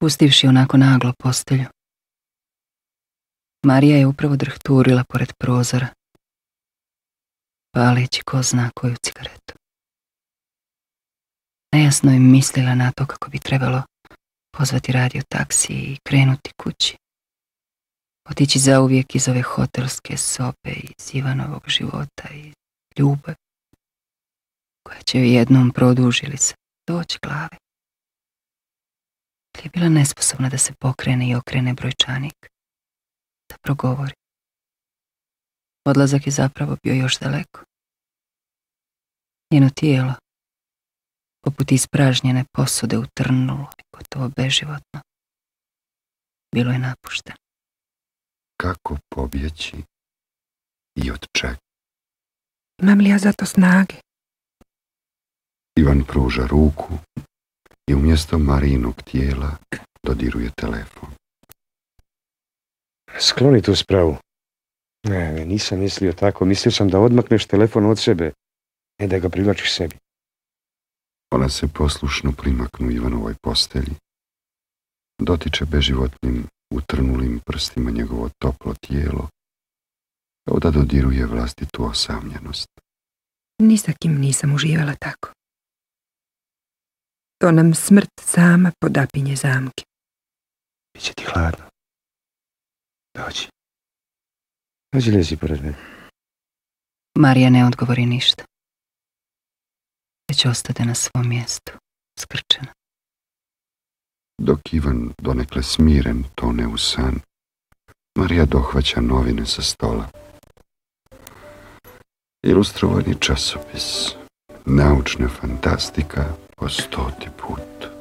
Pustivši onako naglo postelju, Marija je upravo drhturila pored prozora, paleći ko zna koju cigaretu. Nejasno je mislila na to kako bi trebalo pozvati radio taksi i krenuti kući. Otići zauvijek iz ove hotelske sobe, iz Ivanovog života i ljubav, koja će joj jednom produžili se doći glave. Ali je bila nesposobna da se pokrene i okrene brojčanik, da progovori. Odlazak je zapravo bio još daleko. Njeno tijelo, poput ispražnjene posude, utrnulo i gotovo beživotno. Bilo je napušteno. Kako pobjeći i od čega? Imam li ja za to snage? Ivan pruža ruku i umjesto Marijinog tijela dodiruje telefon. Skloni tu spravu. Ne, nisam mislio tako. Mislio sam da odmakneš telefon od sebe, ne da ga privlačiš sebi. Ona se poslušno primaknu Ivanovoj postelji. Dotiče beživotnim, utrnulim prstima njegovo toplo tijelo, kao da dodiruje vlastitu osamljenost. Ni sa kim nisam uživala tako. To nam smrt sama podapinje zamke. Biće ti hladno. Dođi. Dođi, lezi pored mene. Marija ne odgovori ništa. Već ostade na svom mjestu, skrčena. Dok Ivan donekle smiren tone u san, Marija dohvaća novine sa stola. Ilustrovani časopis, naučna fantastika po 100. put.